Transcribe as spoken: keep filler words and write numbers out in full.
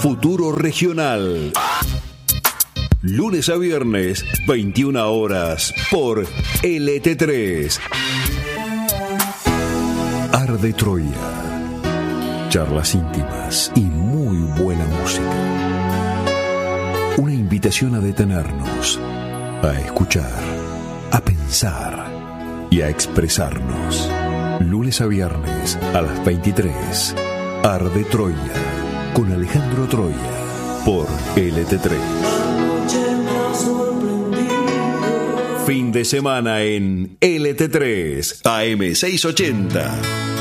Futuro Regional. Lunes a viernes, veintiuna horas, por L T tres. Arde Troya. Charlas íntimas y muy buena música. Una invitación a detenernos, a escuchar, a pensar y a expresarnos. Lunes a viernes a las veintitrés. Arde Troya con Alejandro Troya por L T tres. Fin de semana en L T tres A M seiscientos ochenta.